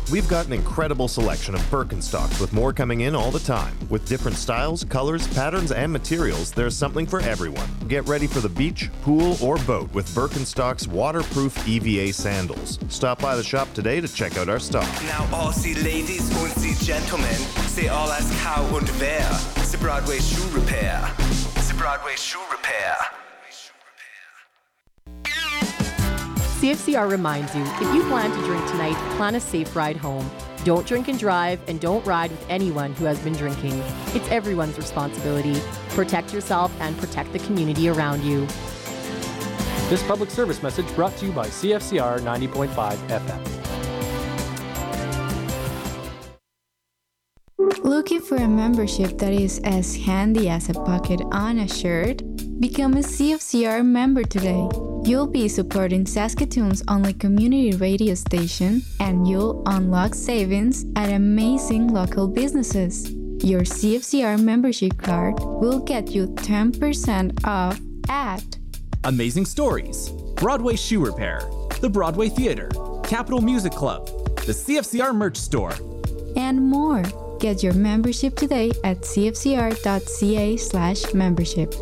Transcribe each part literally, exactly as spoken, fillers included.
We've got an incredible selection of Birkenstocks with more coming in all the time. With different styles, colors, patterns, and materials, there's something for everyone. Get ready for the beach, pool, or boat with Birkenstock's waterproof E V A sandals. Stop by the shop today to check out our stock. Now all Sie ladies und Sie gentlemen, say all as cow und wer. The Broadway Shoe Repair. The Broadway Shoe Repair. C F C R reminds you, if you plan to drink tonight, plan a safe ride home. Don't drink and drive, and don't ride with anyone who has been drinking. It's everyone's responsibility. Protect yourself and protect the community around you. This public service message brought to you by C F C R ninety point five F M. Looking for a membership that is as handy as a pocket on a shirt? Become a C F C R member today. You'll be supporting Saskatoon's only community radio station, and you'll unlock savings at amazing local businesses. Your C F C R membership card will get you ten percent off at Amazing Stories, Broadway Shoe Repair, the Broadway Theatre, Capital Music Club, the C F C R merch store, and more. Get your membership today at cfcr.ca slash membership.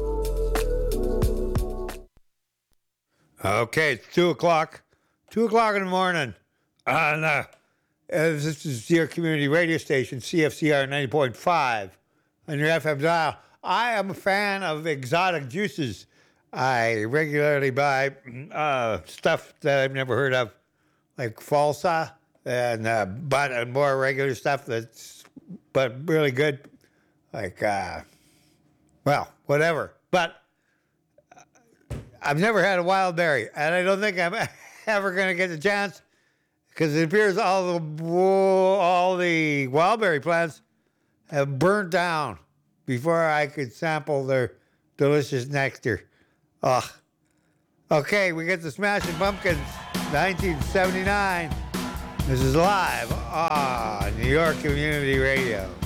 Okay, it's two o'clock. Two o'clock in the morning. And uh, this is your community radio station, C F C R ninety point five on your F M dial. I am a fan of exotic juices. I regularly buy uh, stuff that I've never heard of, like Falsa, and uh, but uh, more regular stuff that's but really good, like uh, well, whatever. But I've never had a wild berry, and I don't think I'm ever going to get the chance, because it appears all the all the wild berry plants have burnt down before I could sample their delicious nectar. Ugh. Okay, we get the Smashing Pumpkins, nineteen seventy-nine. This is live on New York Community Radio.